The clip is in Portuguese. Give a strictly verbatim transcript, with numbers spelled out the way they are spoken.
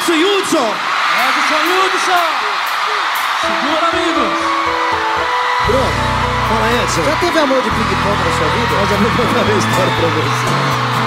Edson Hudson. Edson Hudson. Segura, amigos. Bruno, fala, Edson. Já teve amor de ping-pong na sua vida? Mas eu vou contar uma história pra você.